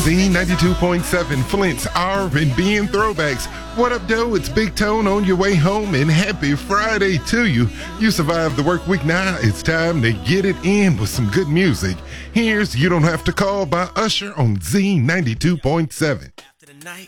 Z92.7, Flint's R&B and throwbacks. What up, though? It's Big Tone on your way home, and happy Friday to you. You survived the work week, now it's time to get it in with some good music. Here's You Don't Have to Call by Usher on Z92.7.